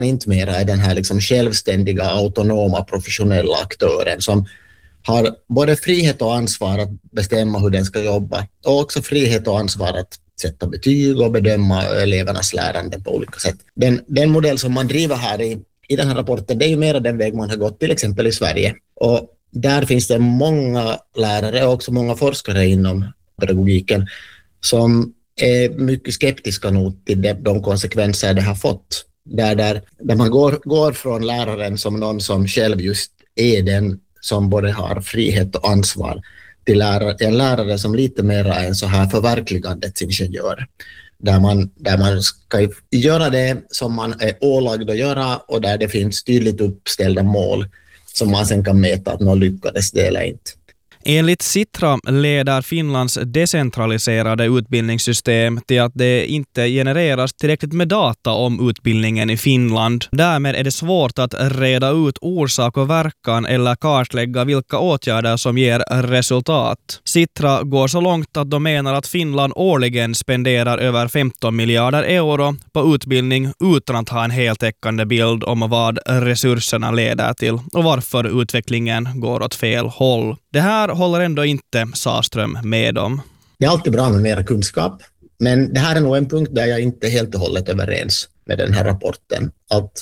inte mera är den här liksom självständiga, autonoma, professionella aktören som har både frihet och ansvar att bestämma hur den ska jobba och också frihet och ansvar att sätta betyg och bedöma elevernas lärande på olika sätt. Den modell som man driver här i den här rapporten, det är ju mer den väg man har gått till exempel i Sverige. Och där finns det många lärare och också många forskare inom pedagogiken som är mycket skeptiska nog till de konsekvenser det har fått. Där man går från läraren som någon som själv just är den som både har frihet och ansvar till en lärare som lite mer är en så här förverkligandets ingenjör. Där man ska göra det som man är ålagd att göra och där det finns tydligt uppställda mål som man sen kan mäta att någon lyckades det eller inte. Enligt Sitra leder Finlands decentraliserade utbildningssystem till att det inte genereras tillräckligt med data om utbildningen i Finland. Därmed är det svårt att reda ut orsak och verkan eller kartlägga vilka åtgärder som ger resultat. Sitra går så långt att de menar att Finland årligen spenderar över 15 miljarder euro på utbildning utan att ha en heltäckande bild om vad resurserna leder till och varför utvecklingen går åt fel håll. Det här håller ändå inte Saström med om. Det är alltid bra med mer kunskap, men det här är nog en punkt där jag inte helt och hållet överens med den här rapporten. Att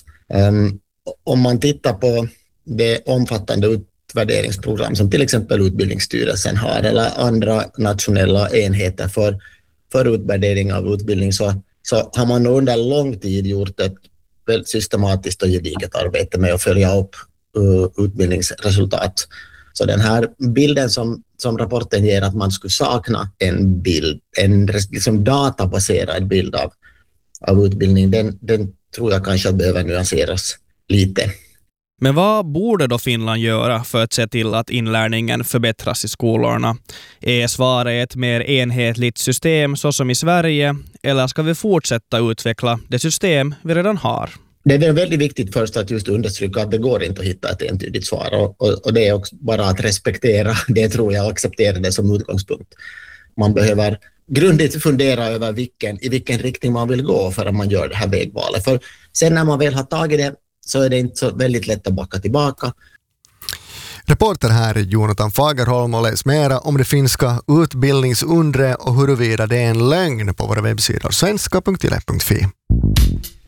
om man tittar på det omfattande utvärderingsprogram som till exempel Utbildningsstyrelsen har eller andra nationella enheter för utvärdering av utbildning så har man under lång tid gjort ett väldigt systematiskt och gediget arbete med att följa upp utbildningsresultat. Så den här bilden som rapporten ger att man skulle sakna en bild, en liksom databaserad bild av utbildning, den tror jag kanske behöver nyanseras lite. Men vad borde då Finland göra för att se till att inlärningen förbättras i skolorna? Är svaret ett mer enhetligt system så som i Sverige eller ska vi fortsätta utveckla det system vi redan har? Det är väldigt viktigt först att just understryka att det går inte att hitta ett entydigt svar och det är också bara att respektera det tror jag och acceptera det som utgångspunkt. Man behöver grundligt fundera över i vilken riktning man vill gå för att man gör det här vägvalet. För sen när man väl har tagit det så är det inte så väldigt lätt att backa tillbaka. Reporter här är Jonathan Fagerholm och läs mera om det finska utbildningsundret och huruvida det är en lögn på våra webbsidor svenska.yle.fi.